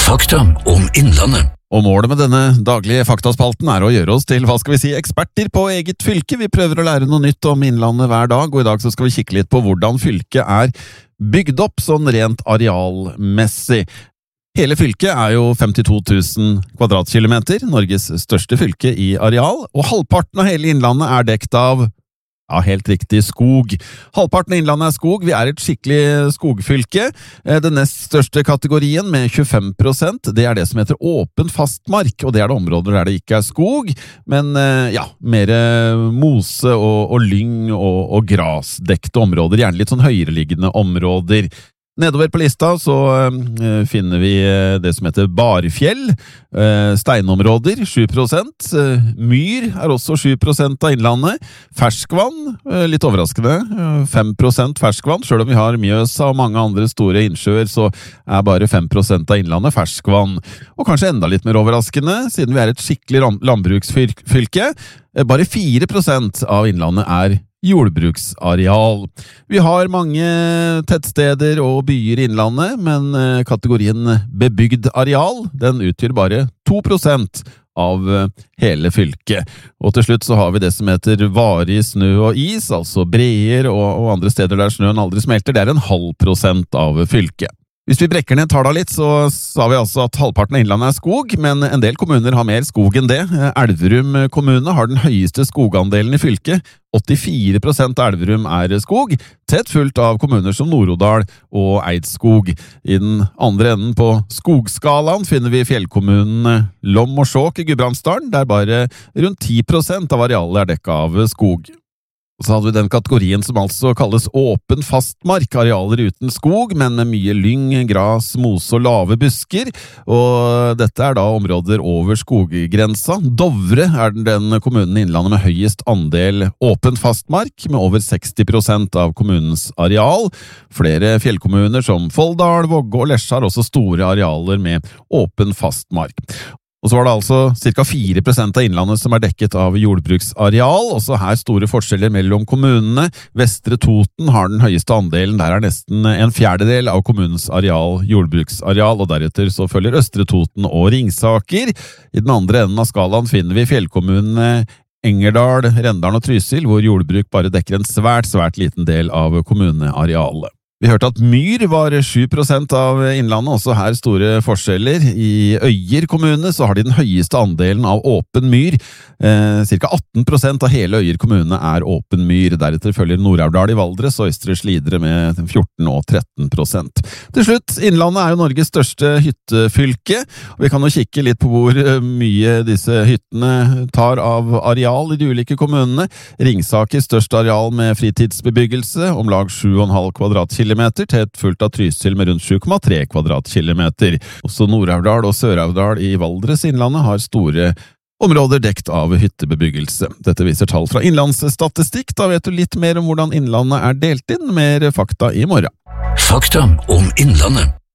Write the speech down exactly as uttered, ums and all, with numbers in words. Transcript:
Fakta om Innlandet. Og målet med denne daglige faktaspalten er å gjøre oss til, hva skal vi si, eksperter på eget fylke. Vi prøver å lære noe nytt om Innlandet hver dag, og i dag så skal vi kikke litt på hvordan fylket er bygd opp sånn rent arealmessig. Hele fylket er jo femtito tusen kvadratkilometer, Norges største fylke i areal, og halvparten av hele Innlandet er dekt av, ja, helt riktig, skog. Halvparten av Innlandet er skog, vi er et skikkelig skogfylke. Den nest største kategorien med tjuefem prosent, det er det som heter åpen fastmark, og det er det områder der det ikke er skog, men ja, mer mose og, og lyng og, og grasdekte områder, gjerne litt sånn høyereliggende områder. Nedover på lista så uh, finner vi uh, det som heter barfjell, uh, steinområder, sju prosent, uh, myr er også sju prosent av Innlandet, ferskvann, uh, litt overraskende, uh, fem prosent ferskvann, selv om vi har Mjøsa og mange andre store innsjøer, så er bare fem prosent av Innlandet ferskvann. Og kanskje enda litt mer overraskende, siden vi er et skikkelig landbruksfylke, uh, bare fire prosent av Innlandet er jordbruksareal. Vi har mange tettsteder og byer i Innlandet, men kategorien bebygd areal, den utgjør bare to prosent av hele fylket. Og til slutt så har vi det som heter varig snø og is, altså breer og, og andre steder der snøen aldri smelter, det er en halv prosent av fylket. Hvis vi brekker ned tallene litt, så sa vi altså at halvparten av Innlandet er skog, men en del kommuner har mer skog enn det. Elverum kommune har den høyeste skogandelen i fylket. åttifire prosent av Elverum er skog, tett fulgt av kommuner som Nord-Odal og Eidskog. I den andre enden på skogskalaen finner vi fjellkommunene Lom og Skjåk i Gudbrandsdalen, der bare rundt ti prosent av arealet er dekket av skog. Og så hadde vi den kategorien som altså kalles åpen fastmark, arealer uten skog, men med mye lyng, gras, mose og lave busker, og dette er da områder over skoggrensa. Dovre er den kommunen i Innlandet med høyest andel åpen fastmark, med over seksti prosent av kommunens areal. Flere fjellkommuner som Folldal, Vågå og Lesja har også store arealer med åpen fastmark. Og så var det altså ca. fire prosent av Innlandet som er dekket av jordbruksareal, også her store forskjeller mellom kommunene. Vestre Toten har den høyeste andelen, der er nesten en fjerdedel av kommunens areal jordbruksareal, og deretter så følger Østre Toten og Ringsaker. I den andre enden av skalaen finner vi fjellkommunene Engerdal, Rendalen og Trysil, hvor jordbruk bare dekker en svært, svært liten del av kommunearealet. Vi hørte at myr var sju prosent av Innlandet, også her store forskjeller. I Øyer kommune så har de den høyeste andelen av åpen myr. Eh, cirka atten prosent av hele Øyer kommune er åpen myr. Deretter følger Nord-Aurdal i Valdres og Østre Slidre med fjorten og tretten prosent. Til slutt, Innlandet er jo Norges største hyttefylke. Og vi kan jo kikke litt på hvor mye disse hyttene tar av areal i de ulike kommunene. Ringsaker størst areal med fritidsbebyggelse, om lag sju komma fem kvadratkilometer, tett fulgt av Trysil med rundt sju komma tre kvadratkilometer. Også Nord-Aurdal og Sør-Aurdal i Valdres Innlandet har store områder dekt av hyttebebyggelse. Dette viser tall fra Innlandsstatistikk. Da vet du litt mer om hvordan Innlandet er delt inn. Mer fakta i morgen. Fakta om Innlandet.